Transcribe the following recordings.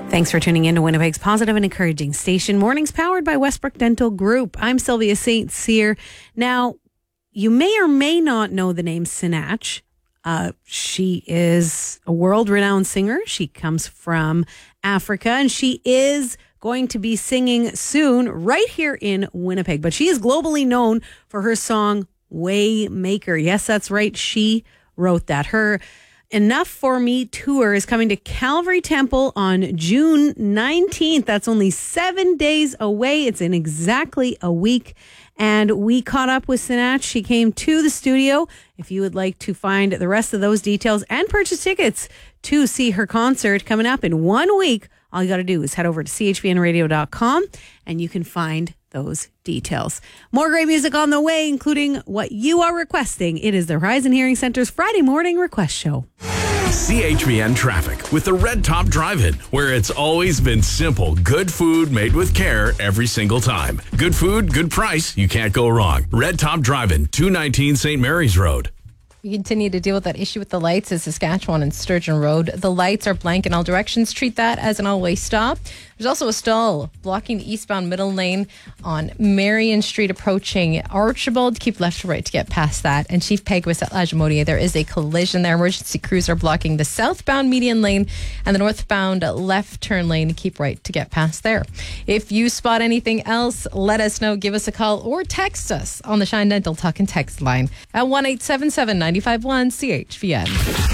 Thanks for tuning in to Winnipeg's positive and encouraging station. Mornings powered by Westbrook Dental Group. I'm Sylvia St. Cyr. Now, you may or may not know the name Sinach. She is a world-renowned singer. She comes from Africa, and she is going to be singing soon right here in Winnipeg. But she is globally known for her song Waymaker. Yes, that's right. She wrote that. Her Enough for Me tour is coming to Calvary Temple on June 19th. That's only 7 days away. It's in exactly a week. And we caught up with Sinach. She came to the studio. If you would like to find the rest of those details and purchase tickets to see her concert coming up in 1 week, all you got to do is head over to chvnradio.com and you can find those details. More great music on the way, including what you are requesting. It is the Horizon Hearing Center's Friday morning request show. CHVN Traffic with the Red Top Drive-In, where it's always been simple. Good food made with care every single time. Good food, good price. You can't go wrong. Red Top Drive-In, 219 St. Mary's Road. We continue to deal with that issue with the lights at Saskatchewan and Sturgeon Road. The lights are blank in all directions. Treat that as an all-way stop. There's also a stall blocking the eastbound middle lane on Marion Street approaching Archibald. Keep left to right to get past that. And Chief Peguis at Lagimodiere, there is a collision there. Emergency crews are blocking the southbound median lane and the northbound left turn lane. Keep right to get past there. If you spot anything else, let us know. Give us a call or text us on the Shine Dental Talk and Text line at 1-877-951 CHVN.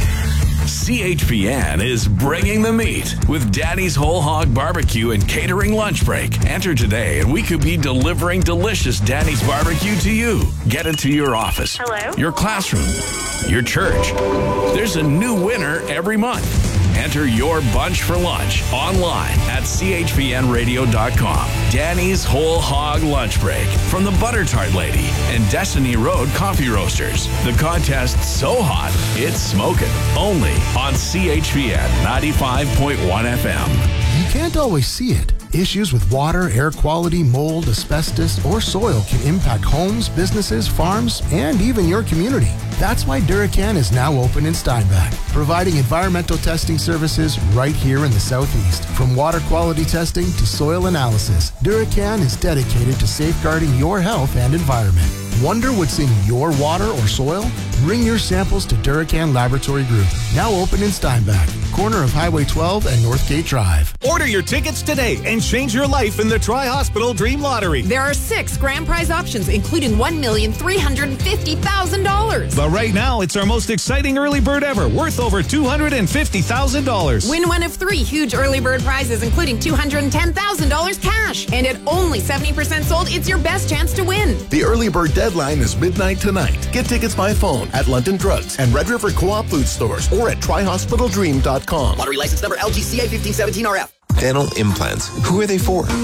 CHVN is bringing the meat with Danny's Whole Hog Barbecue and Catering Lunch Break. Enter today and we could be delivering delicious Danny's Barbecue to you. Get it to your office, your classroom, your church. There's a new winner every month. Enter your bunch for lunch online at chvnradio.com. Danny's Whole Hog Lunch Break from the Butter Tart Lady and Destiny Road Coffee Roasters. The contest's so hot, it's smoking. Only on CHVN 95.1 FM. You can't always see it. Issues with water, air quality, mold, asbestos, or soil can impact homes, businesses, farms, and even your community. That's why Duracan is now open in Steinbach, providing environmental testing services right here in the Southeast. From water quality testing to soil analysis, Duracan is dedicated to safeguarding your health and environment. Wonder what's in your water or soil? Bring your samples to Duracan Laboratory Group, now open in Steinbach, corner of Highway 12 and Northgate Drive. Order your tickets today and change your life in the Tri-Hospital Dream Lottery. There are 6 grand prize options, including $1,350,000. But right now, it's our most exciting early bird ever, worth over $250,000. Win one of 3 huge early bird prizes, including $210,000 cash. And at only 70% sold, it's your best chance to win. The early bird deadline is midnight tonight. Get tickets by phone at London Drugs and Red River Co-op food stores or at trihospitaldream.com. Lottery license number LGCA 1517RF. Dental implants. Who are they for?